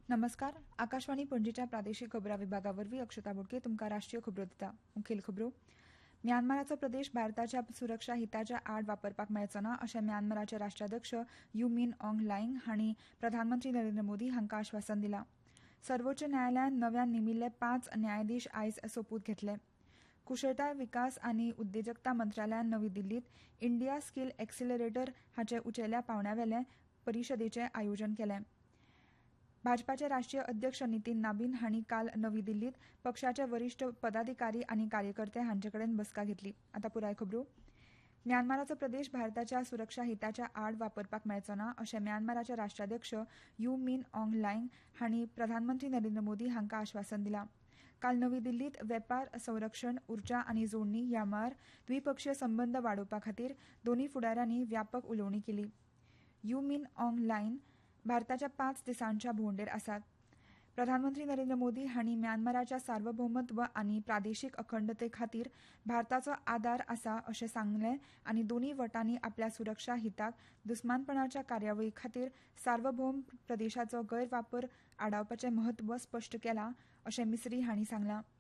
नमस्कार. आकाशवाणी पणजीच्या प्रादेशीक खबरां विभागावरवीं अक्षता बोडके तुमकां राष्ट्रीय खबरो दिता. मुखेल खबरो. म्यानमाराचो प्रदेश भारताच्या सुरक्षा हिताच्या आड वापरपाक मेळचो ना अशें म्यानमाराचे राष्ट्राध्यक्ष यू मिन ऑंग लायंग हांणी प्रधानमंत्री नरेंद्र मोदी हांकां आश्वासन दिलां. सर्वोच्च न्यायालयान नव्यान नेमिल्ले 5 न्यायाधीश आयज सोपूत घेतले. कुशळटाय विकास आनी उद्देजकता मंत्रालयान नवी दिल्लीत इंडिया स्कील एक्सिलरेटर हाचे उंचेल्या पांवड्यावेले परिशदेचें आयोजन केलें. भाजपाचे राष्ट्रीय अध्यक्ष नितीन नाबीन हांणी काल नवी दिल्लीत पक्षाचे वरिष्ठ पदाधिकारी आनी कार्यकर्ते हांचे कडेन बसका घेतली. आतां पुराय खबरो. म्यानमाराचो प्रदेश भारताच्या सुरक्षा हिताच्या आड वापरपाक मेळचो ना अशें म्यानमाराचे राष्ट्राध्यक्ष यू मिन ऑंग लायंग हांणी प्रधानमंत्री नरेंद्र मोदी हांकां आश्वासन दिलां. काल नवी दिल्लीत वेपार, संरक्षण, उर्जा आनी जोडणी ह्या मळार द्विपक्षीय संबंद वाडोवपा खातीर दोनूय फुडाऱ्यांनी व्यापक उलोवणी केली. यू मिन ऑंग लायन भारताच्या 5 दिसांच्या भोंवडेर आसात. प्रधानमंत्री नरेंद्र मोदी हांणी म्यानमाराच्या सार्वभौमत्व आनी प्रादेशीक अखंडते खातीर भारताचो आदार आसा अशें सांगलें आनी दोनूय वटांनी आपल्या सुरक्षा हिताक दुस्मानपणाच्या कार्यावळी खातीर सार्वभौम प्रदेशाचो गैरवापर आडावपाचें म्हत्व स्पश्ट केलां अशें मिस्री हांणी सांगलां.